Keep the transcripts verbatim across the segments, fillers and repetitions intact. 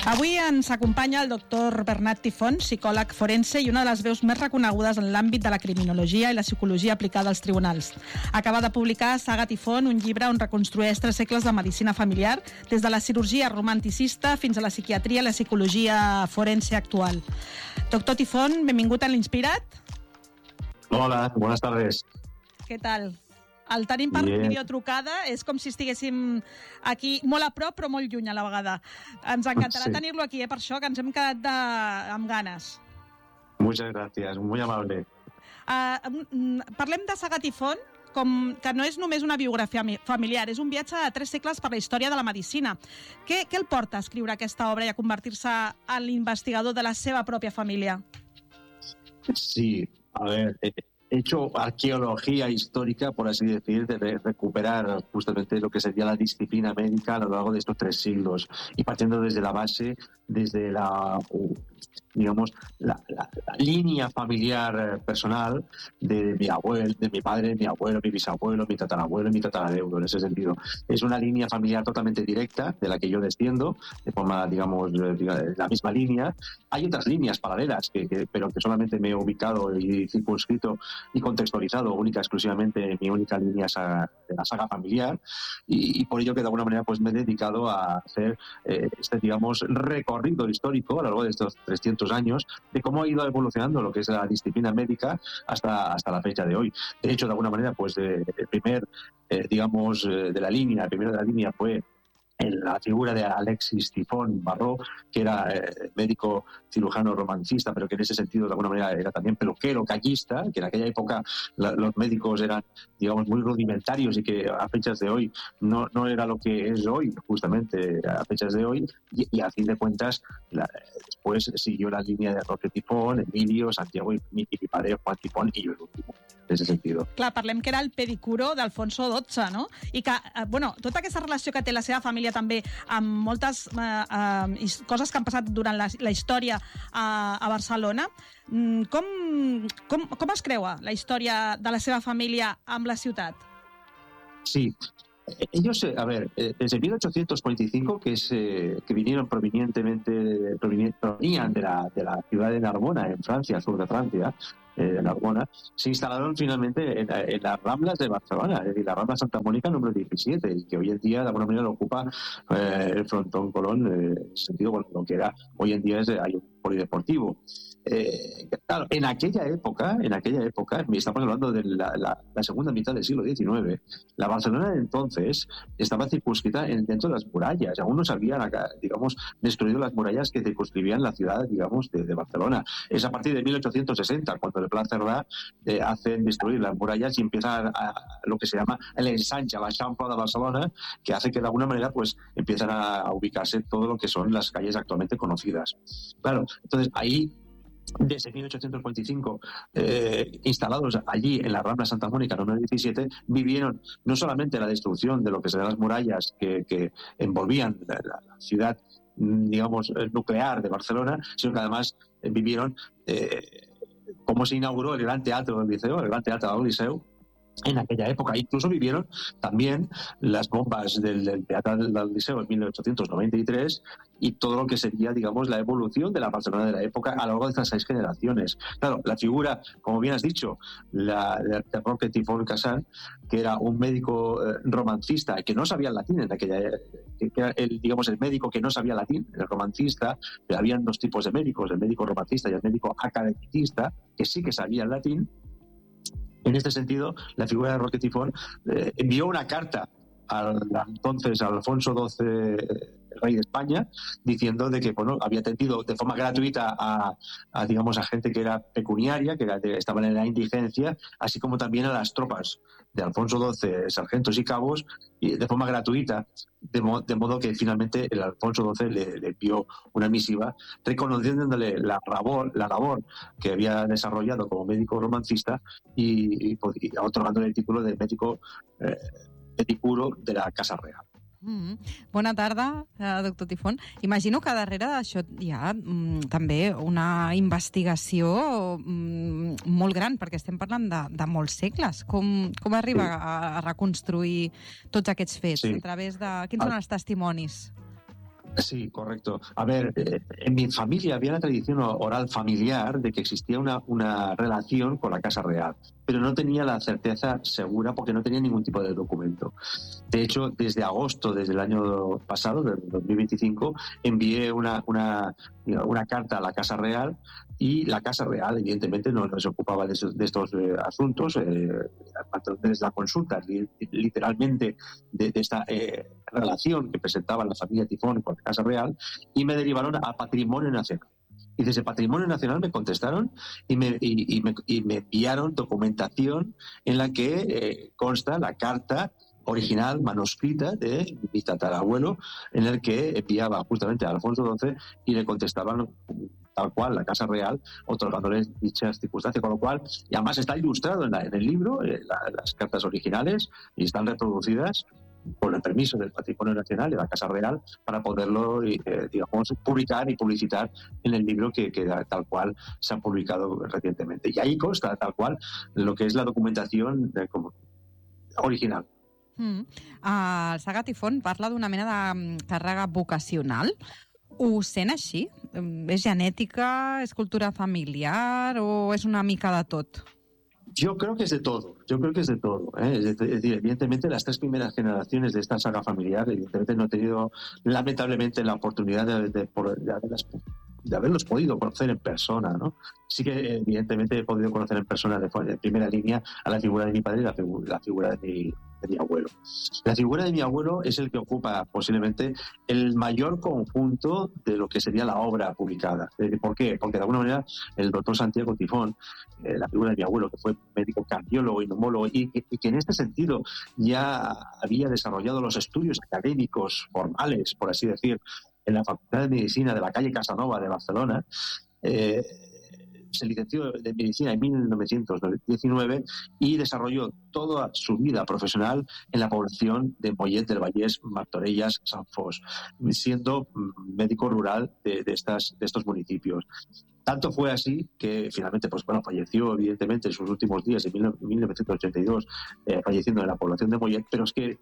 Avui ens acompanya el doctor Bernat Tifón, psicòleg forense i una de les veus més reconegudes en l'àmbit de la criminologia i la psicologia aplicada als tribunals. Acaba de publicar Saga Tifón, un llibre on reconstrueix tres segles de medicina familiar, des de la cirurgia romanticista fins a la psiquiatria i la psicologia forense actual. Doctor Tifón, benvingut a l'Inspirat. Hola, buenas tardes. Què tal? El tenim per Bien. videotrucada, és com si estiguéssim aquí molt a prop però molt lluny a la vegada. Ens encantarà Sí. tenir-lo aquí, eh, per això que ens hem quedat de... amb ganes. Muchas gracias, muy amable. Uh, parlem de Saga Tifón, com que no és només una biografia familiar, és un viatge a tres segles per la història de la medicina. Què, què el porta a escriure aquesta obra i a convertir-se en l'investigador de la seva pròpia família? Sí, a ver, he hecho arqueología histórica, por así decir, de re- recuperar justamente lo que sería la disciplina médica a lo largo de estos tres siglos y partiendo desde la base, desde la, digamos, la, la, la línea familiar personal de mi abuelo, de mi padre, mi abuelo, mi bisabuelo, mi tatarabuelo y mi tatarabuelo, en ese sentido. Es una línea familiar totalmente directa de la que yo desciendo, de forma, digamos, la misma línea. Hay otras líneas paralelas, que, que, pero que solamente me he ubicado y circunscrito y contextualizado única exclusivamente en mi única línea sa- de la saga familiar y, y por ello que de alguna manera pues me he dedicado a hacer eh, este, digamos, recorrido histórico a lo largo de estos trescientos años de cómo ha ido evolucionando lo que es la disciplina médica hasta, hasta la fecha de hoy. De hecho, de alguna manera, pues eh, el primer, eh, digamos, eh, de la línea, el primero de la línea fue en la figura de Alexis Tifón Barró, que era eh, médico cirujano romancista, pero que en ese sentido de alguna manera era también peluquero, callista, que en aquella época la, los médicos eran, digamos, muy rudimentarios y que a fechas de hoy no, no era lo que es hoy, justamente a fechas de hoy, y, y a fin de cuentas la, después siguió la línea de Roque Tifón, Emilio, Santiago y mi, mi padre Juan Tifón y yo el último. En ese sentido. Clar, parlem que era el pedicuro d'Alfonso dotze, no? I que, eh, bueno, tota aquesta relació que té la seva família també amb moltes eh, eh, coses que han passat durant la, la història a, a Barcelona, mm, com, com, com es creua la història de la seva família amb la ciutat? Sí. Ellos, eh, a ver, eh, desde mil ochocientos cuarenta y cinco, que es eh, que vinieron provenientemente provenien- provenían de la, de la ciudad de Narbona, en Francia, al sur de Francia, eh, de Narbona, se instalaron finalmente en, en las Ramblas de Barcelona, es decir, la Rambla Santa Mónica número diecisiete, y que hoy en día de alguna manera lo ocupa eh, el frontón Colón, eh, en el sentido, bueno, lo que era hoy en día es eh, hay un polideportivo. Eh, claro, en aquella época, en aquella época, estamos hablando de la, la, la segunda mitad del siglo diecinueve, la Barcelona de entonces estaba circunscrita en, dentro de las murallas. Aún no se habían, acá, digamos, destruido las murallas que circunscribían la ciudad, digamos, de, de Barcelona. Es a partir de mil ochocientos sesenta cuando el Plan Cerdà eh, hacen destruir las murallas y empieza a, a lo que se llama el ensanche, la Champla de Barcelona, que hace que de alguna manera pues empiezan a, a ubicarse todo lo que son las calles actualmente conocidas. Claro, entonces ahí desde mil ochocientos cuarenta y cinco, eh, instalados allí en la Rambla Santa Mónica número diecisiete, vivieron no solamente la destrucción de lo que serían las murallas que, que envolvían la, la, la ciudad, digamos, nuclear de Barcelona, sino que además eh, vivieron eh, cómo se inauguró el Gran Teatro del Liceo, el Gran Teatro del Liceo, en aquella época. Incluso vivieron también las bombas del, del Teatro del, del Liceo en mil ochocientos noventa y tres y todo lo que sería, digamos, la evolución de la Barcelona de la época a lo largo de estas seis generaciones. Claro, la figura, como bien has dicho, la de Roque Tifón Casán, que era un médico eh, romancista que no sabía latín en aquella que era el, digamos, el médico que no sabía latín, el romancista, pero habían dos tipos de médicos, el médico romancista y el médico academicista, que sí que sabían latín. En este sentido, la figura de Roque Tifón eh, envió una carta al entonces Alfonso doce, el rey de España, diciendo de que bueno, había atendido de forma gratuita a, a digamos a gente que era pecuniaria, que era de, estaban en la indigencia, así como también a las tropas de Alfonso doce, sargentos y cabos, y de forma gratuita, de, mo de modo que finalmente el Alfonso doce le, le envió una misiva reconociéndole la labor, la labor que había desarrollado como médico romancista y, y, y otorgándole el título de médico eh, epicuro de la Casa Real. Mm-hmm. Bona tarda, eh, doctor Tifón. Imagino que darrere d'això hi ha mm, també una investigació mm, molt gran, perquè estem parlant de, de molts segles. Com, com arriba sí. a, a reconstruir tots aquests fets? Sí. A través de... Quins ah. són els testimonis? Sí, correcto. A ver, eh, en mi familia había una tradición oral familiar de que existía una, una relación con la Casa Real, pero no tenía la certeza segura porque no tenía ningún tipo de documento. De hecho, desde agosto, desde el año pasado, del dos mil veinticinco, envié una, una, una carta a la Casa Real y la Casa Real, evidentemente, no, no se ocupaba de, esos, de estos eh, asuntos. Eh, desde la consulta, literalmente, de, de esta eh, relación que presentaba la familia Tifón con la Casa Real, y me derivaron a Patrimonio Nacional. Y desde Patrimonio Nacional me contestaron y me, y, y me, y me enviaron documentación en la que eh, consta la carta original, manuscrita de mi tatarabuelo, en el que enviaba justamente a Alfonso doce y le contestaban tal cual la Casa Real, otorgándoles dichas circunstancias, con lo cual, y además está ilustrado en, la, en el libro, eh, la, las cartas originales, y están reproducidas con el permiso del Patrimonio Nacional y de la Casa Real para poderlo, eh, digamos, publicar y publicitar en el libro que, que tal cual se ha publicado recientemente. Y ahí consta tal cual lo que es la documentación de, como, original. Mm. Uh, el Saga Tifón parla d'una mena de càrrega vocacional. Ho sent així? És genètica, és cultura familiar o és una mica de tot? Yo creo que es de todo, yo creo que es de todo. ¿eh? Es decir, evidentemente las tres primeras generaciones de esta saga familiar, evidentemente no he tenido lamentablemente la oportunidad de, de, de, haberlas, de haberlos podido conocer en persona, ¿no? Sí que evidentemente he podido conocer en persona de, de primera línea a la figura de mi padre y la, figura, la figura de mi, de mi abuelo. La figura de mi abuelo es el que ocupa posiblemente el mayor conjunto de lo que sería la obra publicada. ¿Por qué? Porque de alguna manera el doctor Santiago Tifón, eh, la figura de mi abuelo, que fue médico cardiólogo y neumólogo, y, y, y que en este sentido ya había desarrollado los estudios académicos formales, por así decir, en la Facultad de Medicina de la calle Casanova de Barcelona, eh, se licenció de Medicina en mil novecientos diecinueve y desarrolló toda su vida profesional en la población de Mollet del Vallès, Martorelles, Sant Fos, siendo médico rural de, de, estas, de estos municipios. Tanto fue así que finalmente pues, bueno, falleció evidentemente en sus últimos días, en mil novecientos ochenta y dos, eh, falleciendo en la población de Mollet, pero es que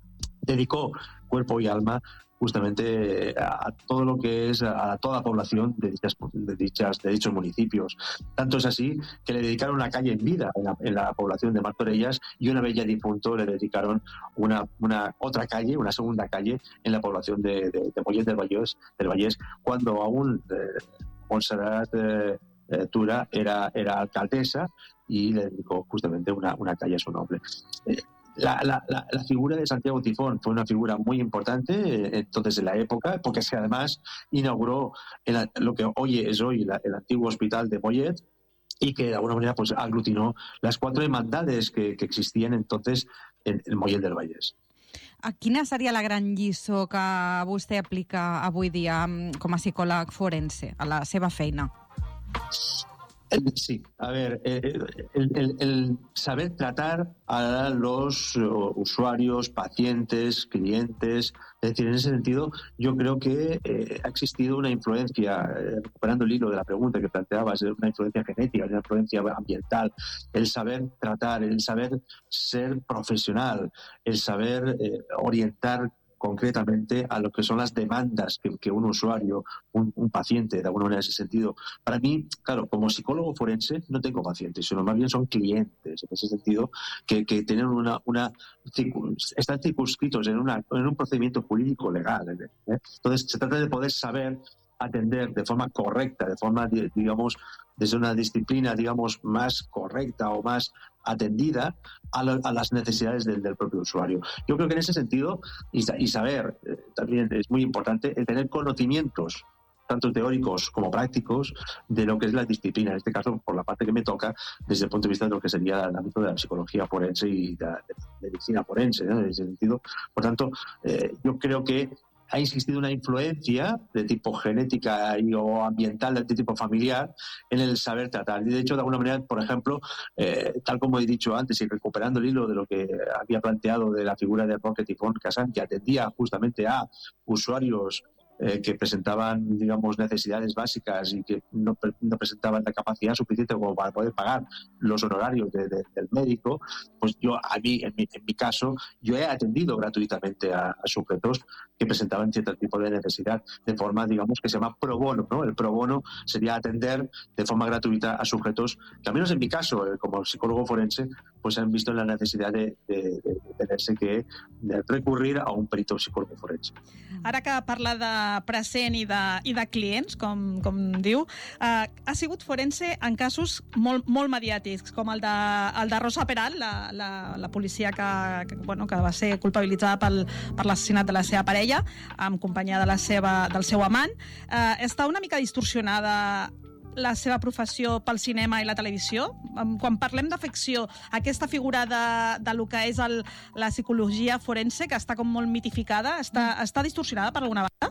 dedicó cuerpo y alma justamente a todo lo que es a toda la población de dichas, de dichas de dichos municipios. Tanto es así que le dedicaron una calle en vida en la, en la población de Martorelles, y una vez ya difunto le dedicaron una, una otra calle, una segunda calle en la población de, de, de Mollet del Vallès, del Vallès, cuando aún eh, Montserrat eh, eh, Tura era, era alcaldesa, y le dedicó justamente una, una calle a su nombre. Eh, La, la, la, la figura de Santiago Tifón fue una figura muy importante eh, entonces en la época, porque es que además inauguró el, lo que hoy es hoy la, el antiguo hospital de Mollet, y que de alguna manera pues aglutinó las cuatro hermandades que, que existían entonces en, en Mollet del Vallès. Quina seria la gran lliçó que vostè aplica avui dia com a psicòleg forense a la seva feina? Sí, a ver, el, el, el saber tratar a los usuarios, pacientes, clientes, es decir, en ese sentido yo creo que eh, ha existido una influencia, eh, recuperando el hilo de la pregunta que planteabas, una influencia genética, una influencia ambiental, el saber tratar, el saber ser profesional, el saber eh, orientar concretamente a lo que son las demandas que, que un usuario, un, un paciente, de alguna manera en ese sentido. Para mí, claro, como psicólogo forense no tengo pacientes, sino más bien son clientes, en ese sentido, que, que tienen una, una están circunscritos en, una, en un procedimiento jurídico legal. ¿eh? Entonces, se trata de poder saber atender de forma correcta, de forma, digamos, desde una disciplina, digamos, más correcta o más atendida a, lo, a las necesidades del, del propio usuario. Yo creo que en ese sentido, y, y saber, eh, también es muy importante, el tener conocimientos, tanto teóricos como prácticos, de lo que es la disciplina, en este caso, por la parte que me toca, desde el punto de vista de lo que sería el ámbito de la psicología forense y de la, de la medicina forense, ¿no? En ese sentido. Por tanto, eh, yo creo que ha existido una influencia de tipo genética y o ambiental, de tipo familiar, en el saber tratar. Y de hecho, de alguna manera, por ejemplo, eh, tal como he dicho antes, y recuperando el hilo de lo que había planteado de la figura de Roque Tifón Casán, que atendía justamente a usuarios eh, que presentaban, digamos, necesidades básicas y que no, no presentaban la capacidad suficiente como para poder pagar los honorarios de, de, del médico, pues yo, a mí, en mi, en mi caso, yo he atendido gratuitamente a, a sujetos que presentaban cierto tipo de necesidad, de forma, digamos, que se llama pro bono, ¿no? El pro bono sería atender de forma gratuita a sujetos que, al menos en mi caso, eh, como psicólogo forense, pues han visto la necesidad de, de, de, de tenerse que de recurrir a un perito psicólogo forense. Ara que parla de present i de, i de clients, com, com diu, eh, ha sigut forense en casos molt, molt mediàtics, com el de, el de Rosa Peral, la, la, la policia que, que, bueno, que va ser culpabilitzada pel, per l'assassinat de la seva parella, en companyia de la seva, del seu amant. Eh, està una mica distorsionada la seva professió pel cinema i la televisió? Quan parlem de ficció, aquesta figura de, de lo que és el, la psicologia forense, que està com molt mitificada, està, està distorsionada per alguna banda?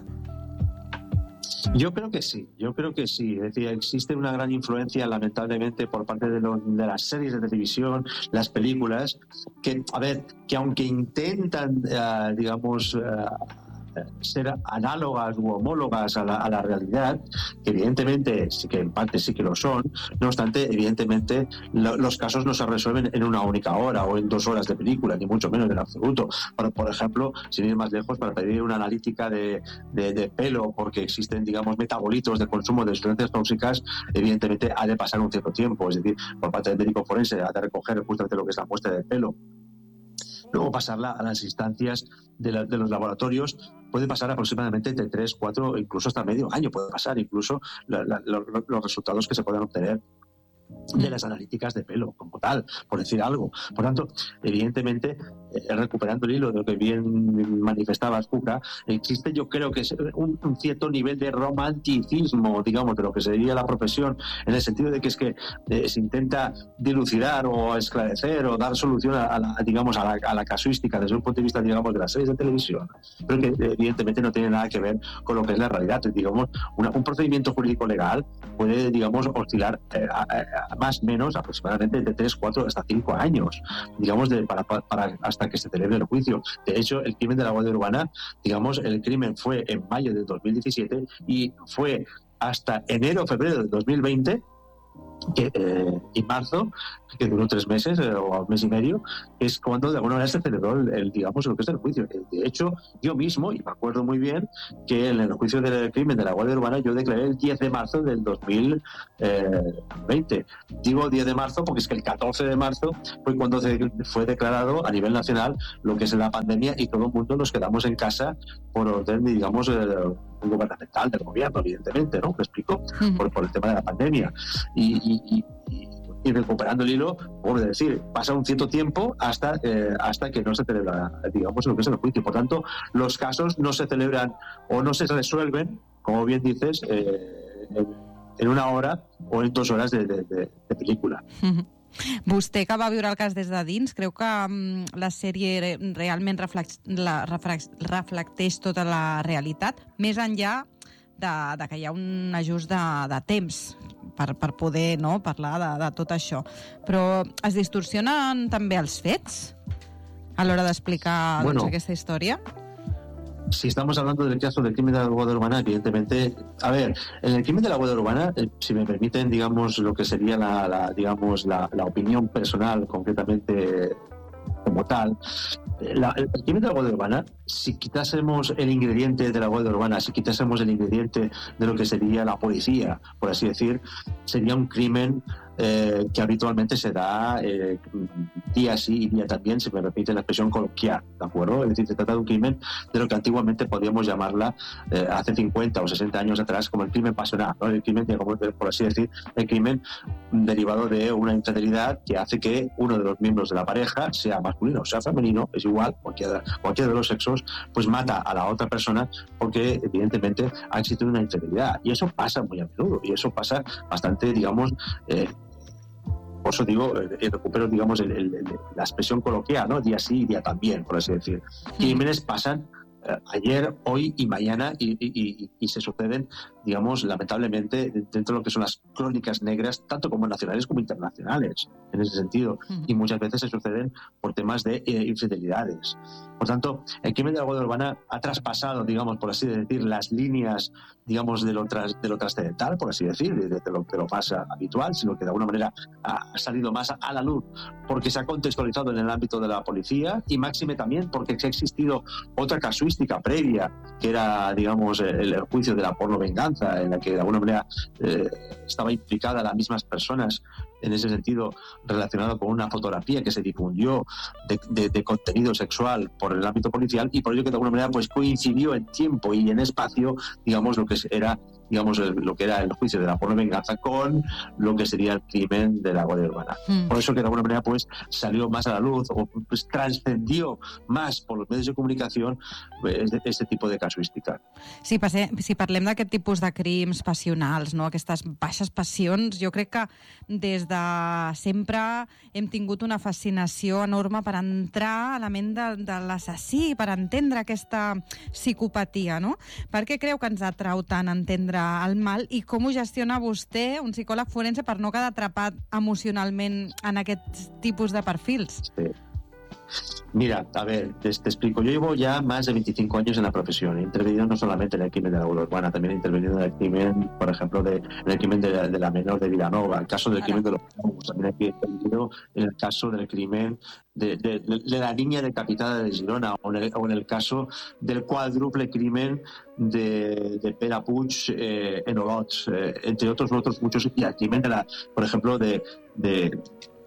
Yo creo que sí, yo creo que sí. Es decir, existe una gran influencia, lamentablemente, por parte de, lo, de las series de televisión, las películas, que, a ver, que aunque intentan, uh, digamos, uh, ser análogas u homólogas a la, a la realidad, que evidentemente sí que en parte sí que lo son, no obstante, evidentemente lo, los casos no se resuelven en una única hora o en dos horas de película, ni mucho menos en absoluto. Por, por ejemplo, sin ir más lejos, para pedir una analítica de, de, de pelo porque existen, digamos, metabolitos de consumo de sustancias tóxicas, evidentemente ha de pasar un cierto tiempo, es decir, por parte del médico forense ha de recoger justamente lo que es la muestra de pelo. Luego pasarla a las instancias de, la, de los laboratorios puede pasar aproximadamente entre tres, cuatro, incluso hasta medio año puede pasar, incluso la, la, los, los resultados que se puedan obtener de las analíticas de pelo, como tal, por decir algo. Por tanto, evidentemente, eh, recuperando el hilo de lo que bien manifestaba Cuca, existe, yo creo que es un, un cierto nivel de romanticismo, digamos, de lo que sería la profesión, en el sentido de que es que eh, se intenta dilucidar o esclarecer o dar solución a, a la, digamos, a la, a la casuística desde un punto de vista, digamos, de las series de televisión, pero que eh, evidentemente no tiene nada que ver con lo que es la realidad. Digamos, una, un procedimiento jurídico legal puede, digamos, oscilar eh, a, a, más o menos aproximadamente de tres, cuatro hasta cinco años, digamos, de, para, para hasta que se celebre el juicio. De hecho, el crimen de la Guardia Urbana, digamos, el crimen fue en mayo de dos mil diecisiete y fue hasta enero o febrero de dos mil veinte que, eh, y marzo, que duró tres meses eh, o un mes y medio, es cuando de alguna manera se celebró el, el, digamos, lo que es el juicio. De hecho, yo mismo, y me acuerdo muy bien, que en el juicio del crimen de la Guardia Urbana yo declaré el diez de marzo del dos mil veinte. Digo diez de marzo porque es que el catorce de marzo fue cuando fue declarado a nivel nacional lo que es la pandemia y todo el mundo nos quedamos en casa por orden, digamos, eh, gubernamental del gobierno, evidentemente, ¿no? ¿Me explico? Uh-huh. Por, por el tema de la pandemia. Y, y, y, y recuperando el hilo, por decir, pasa un cierto tiempo hasta, eh, hasta que no se celebra, digamos, lo que es el juicio. Por tanto, los casos no se celebran o no se resuelven, como bien dices, eh, en, en una hora o en dos horas de, de, de, de película. Uh-huh. Vostè, que va viure el cas des de dins, creu que um, la sèrie realment reflex, la, reflex, reflecteix tota la realitat, més enllà de, de que hi ha un ajust de, de temps per, per poder, no, parlar de, de tot això. Però es distorsionen també els fets a l'hora d'explicar bueno, doncs, aquesta història? Si estamos hablando del caso del crimen de la Guardia Urbana, evidentemente, a ver, en el crimen de la Guardia Urbana, eh, si me permiten, digamos, lo que sería la, la digamos, la, la opinión personal, concretamente como tal, la, el crimen de la Guardia Urbana, si quitásemos el ingrediente de la Guardia Urbana, si quitásemos el ingrediente de lo que sería la policía, por así decir, sería un crimen eh, que habitualmente se da eh, día sí y día también, si me permite la expresión coloquial, ¿de acuerdo? Es decir, se trata de un crimen de lo que antiguamente podíamos llamarla eh, hace cincuenta o sesenta años atrás como el crimen pasional, ¿no? El crimen, digamos, por así decir, el crimen derivado de una infidelidad que hace que uno de los miembros de la pareja, sea masculino o sea femenino, es igual, cualquiera, cualquiera de los sexos, pues mata a la otra persona porque evidentemente ha existido una infidelidad. Y eso pasa muy a menudo, y eso pasa bastante, digamos, eh, por eso digo, eh, recupero, digamos, el, el, el, la expresión coloquial, ¿no? Día sí y día también, por así decir. Crímenes pasan ayer, hoy y mañana, y, y, y se suceden, digamos, lamentablemente, dentro de lo que son las crónicas negras, tanto como nacionales como internacionales, en ese sentido. Uh-huh. Y muchas veces se suceden por temas de eh, infidelidades. Por tanto, el crimen de la Guardia Urbana ha traspasado, digamos, por así decir, las líneas, digamos, de lo, tras, de lo trascendental, por así decir, de, de, lo, de lo más habitual, sino que de alguna manera ha salido más a, a la luz, porque se ha contextualizado en el ámbito de la policía, y máxime también porque ha existido otra casuística previa, que era, digamos, el, el juicio de la porno-venganza, en la que de alguna manera eh, estaba implicada las mismas personas, en ese sentido, relacionado con una fotografía que se difundió de, de, de contenido sexual por el ámbito policial, y por ello que de alguna manera pues coincidió en tiempo y en espacio, digamos, lo que era digamos lo que era el juicio de la porno-venganza con lo que sería el crimen de la Guardia Urbana. Mm. Por eso que de alguna manera pues salió más a la luz, o pues trascendió más por los medios de comunicación este, este tipo de casuística. Sí, passe, si parlem d'aquest tipus de crims passionals, no? Aquestes baixes passions, jo crec que des de sempre hem tingut una fascinació enorme per entrar a la ment de, de l'assassí, per entendre aquesta psicopatia, no? Per què creu que ens atrau tant entendre el mal, i com ho gestiona vostè, un psicòleg forense, per no quedar atrapat emocionalment en aquest tipus de perfils? Sí. Mira, a ver, te, te explico. Yo llevo ya más de veinticinco años en la profesión. He intervenido no solamente en el crimen de la Guardia Urbana, también he intervenido en el crimen, por ejemplo, de, en el crimen de la, de la menor de Vilanova, el caso del crimen de los Pomos. También he intervenido en el caso del crimen de, de, de la niña decapitada de Girona, o en el, o en el caso del cuádruple crimen de, de Pere Puig eh, en Olot, eh, entre otros otros muchos, y el crimen de la, por ejemplo, de, de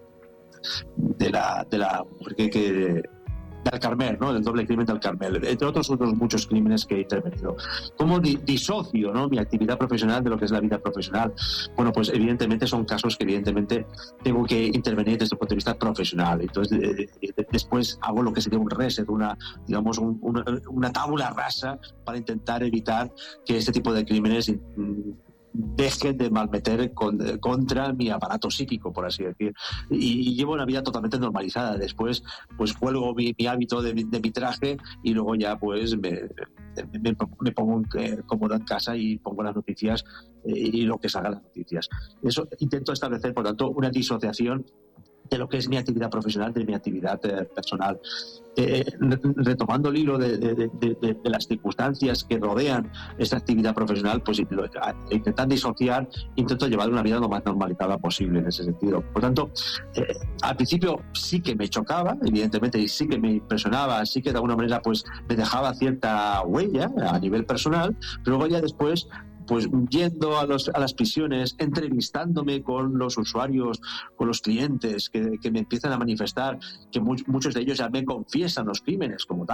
de la de la que, que del Carmel, ¿no? Del doble crimen del Carmel, entre otros otros muchos crímenes que he intervenido. ¿Cómo di- disocio, ¿no?, mi actividad profesional de lo que es la vida profesional? Bueno, pues evidentemente son casos que evidentemente tengo que intervenir desde el punto de vista profesional. Entonces eh, eh, después hago lo que sería un reset, una digamos un, una, una tabula rasa para intentar evitar que este tipo de crímenes mm, dejen de malmeter con, contra mi aparato psíquico, por así decir. Y, y llevo una vida totalmente normalizada. Después, pues cuelgo mi, mi hábito de, de mi traje, y luego ya pues me, me, me pongo cómodo en casa y pongo las noticias eh, y lo que salgan las noticias. Eso intento establecer, por tanto, una disociación de lo que es mi actividad profesional, de mi actividad eh, personal. Eh, retomando el hilo de, de, de, de, de las circunstancias que rodean esta actividad profesional, pues intentando disociar, intento llevar una vida lo más normalizada posible en ese sentido. Por tanto, eh, al principio sí que me chocaba, evidentemente, y sí que me impresionaba, sí que de alguna manera pues me dejaba cierta huella a nivel personal, pero luego ya después, pues yendo a, los, a las prisiones, entrevistándome con los usuarios, con los clientes, que, que me empiezan a manifestar que mu- muchos de ellos ya me confiesan los crímenes como tal.